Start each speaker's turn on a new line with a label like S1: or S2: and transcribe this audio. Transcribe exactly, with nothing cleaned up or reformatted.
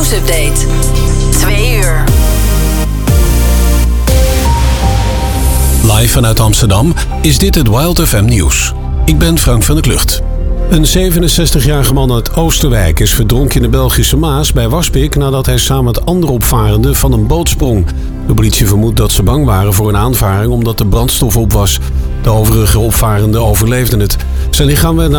S1: Nieuwsupdate. Twee uur.
S2: Live vanuit Amsterdam is dit het Wild F M nieuws. Ik ben Frank van der Klucht. Een zevenenzestigjarige man uit Oosterwijk is verdronken in de Belgische Maas bij Waspik nadat hij samen met andere opvarenden van een boot sprong. De politie vermoedt dat ze bang waren voor een aanvaring omdat de brandstof op was. De overige opvarenden overleefden het. Zijn lichaam werd